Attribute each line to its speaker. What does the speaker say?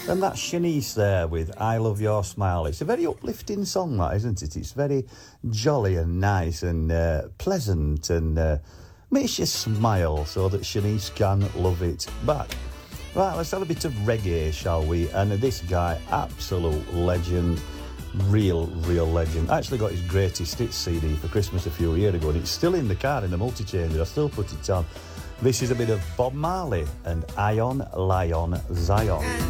Speaker 1: And that's Shanice there with I Love Your Smile. It's a very uplifting song, that, isn't it? It's very jolly and nice and pleasant and makes you smile so that Shanice can love it back. Right, let's have a bit of reggae, shall we? And this guy, absolute legend, real legend. I actually got his Greatest Hits CD for Christmas a few years ago, and it's still in the car in the multi-changer. I still put it on. This is a bit of Bob Marley and Ion Lion Zion.